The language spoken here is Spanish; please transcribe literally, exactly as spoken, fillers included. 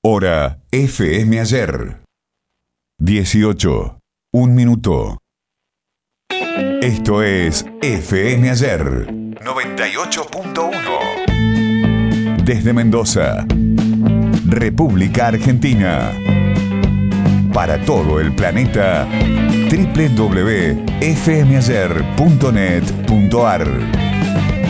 Hora F M Ayer. dieciocho. Un minuto. Esto es F M Ayer. noventa y ocho punto uno. Desde Mendoza, República Argentina. Para todo el planeta, doble u doble u doble u punto f m ayer punto net punto a r.